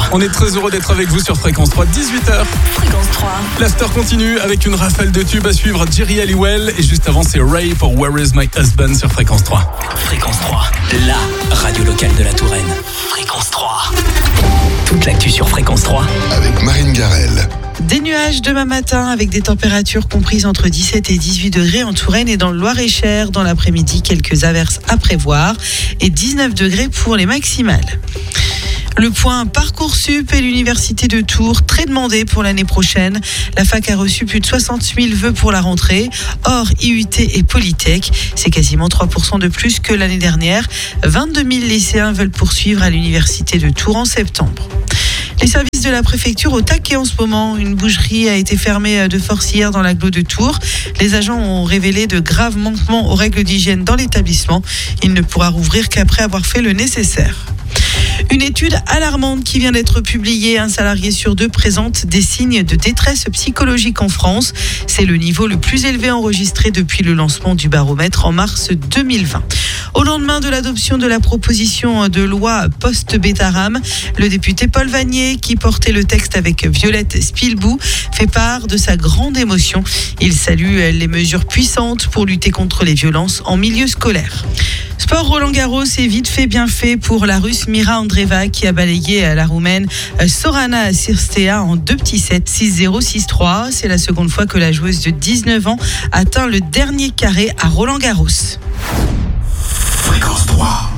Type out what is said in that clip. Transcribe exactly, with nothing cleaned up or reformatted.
trois. On est très heureux d'être avec vous sur Fréquence trois, dix-huit heures. Fréquence trois. L'after continue avec une rafale de tubes à suivre. Jerry Halliwell et juste avant c'est Ray pour Where is my husband sur Fréquence trois. Fréquence trois, la radio locale de la Touraine. Fréquence trois. Toute l'actu sur Fréquence trois. Avec Marine Garel. Des nuages demain matin avec des températures comprises entre dix-sept et dix-huit degrés en Touraine et dans le Loir-et-Cher. Dans l'après-midi, quelques averses à prévoir et dix-neuf degrés pour les maximales. Le point Parcoursup et l'Université de Tours, très demandé pour l'année prochaine. La fac a reçu plus de soixante mille vœux pour la rentrée. Or, I U T et Polytech, c'est quasiment trois pour cent de plus que l'année dernière. vingt-deux mille lycéens veulent poursuivre à l'Université de Tours en septembre. Les services de la préfecture au taquet en ce moment. Une boucherie a été fermée de force hier dans l'agglo de Tours. Les agents ont révélé de graves manquements aux règles d'hygiène dans l'établissement. Il ne pourra rouvrir qu'après avoir fait le nécessaire. Une étude alarmante qui vient d'être publiée. Un salarié sur deux présente des signes de détresse psychologique en France. C'est le niveau le plus élevé enregistré depuis le lancement du baromètre en mars deux mille vingt. Au lendemain de l'adoption de la proposition de loi post-Bétarame, le député Paul Vanier, qui portait le texte avec Violette Spilbou, fait part de sa grande émotion. Il salue les mesures puissantes pour lutter contre les violences en milieu scolaire. Sport Roland-Garros, est vite fait bien fait pour la Russe Mira Andreeva qui a balayé la Roumaine Sorana Cirstea en deux petits sets, six zéro, six trois. C'est la seconde fois que la joueuse de dix-neuf ans atteint le dernier carré à Roland-Garros. Fréquence trois.